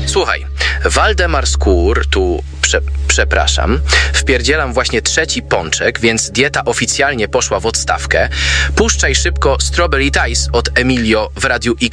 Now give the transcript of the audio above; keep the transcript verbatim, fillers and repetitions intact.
Słuchaj, Waldemar Skór, tu prze, przepraszam, wpierdzielam właśnie trzeci pączek, więc dieta oficjalnie poszła w odstawkę. Puszczaj szybko Strawberry Ties od Emilio w Radiu X.